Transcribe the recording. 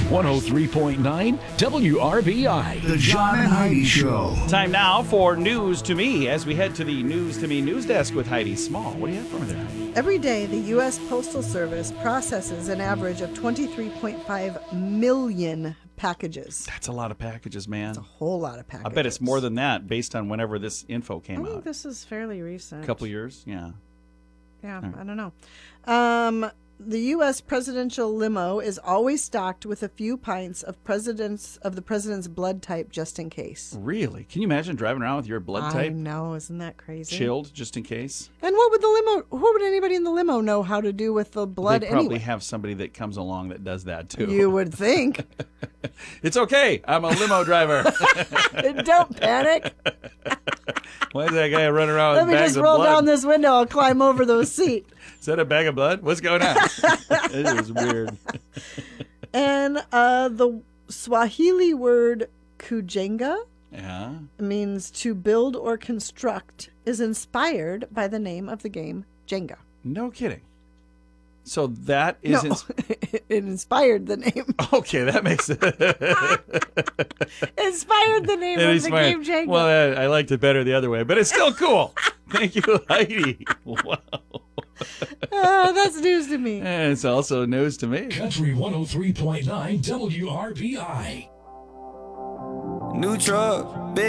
103.9 WRBI. The John and Heidi Show. Time now for News to Me as we head to the News to Me news desk with Heidi Small. What do you have for me there, Heidi? Every day, the U.S. Postal Service processes an average of 23.5 million packages. That's a lot of packages, man. That's a whole lot of packages. I bet it's more than that based on whenever this info came I think out. this is fairly recent. A couple years, yeah. Yeah, Right. I don't know. The U.S. presidential limo is always stocked with a few pints of the president's blood type just in case. Really? Can you imagine driving around with your blood I type know, isn't that crazy? chilled just in case? And what would anybody in the limo know how to do with the blood They probably anyway? have somebody that comes along that does that too. You would think. It's okay. I'm a limo driver. Don't panic. Why is that guy running around Let with me bags just of roll blood? down this window. I'll climb over the seat. Is that a bag of blood? What's going on? It is weird. And the Swahili word kujenga Yeah. means to build or construct, is inspired by the name of the game Jenga. No kidding. So that is it inspired the name. okay. That makes it Inspired the name of the game Jenga. Well, I liked it better the other way, but it's still cool. Thank you, Heidi. Wow. That's news to me. And it's also news to me. Country 103.9 WRBI. New truck, big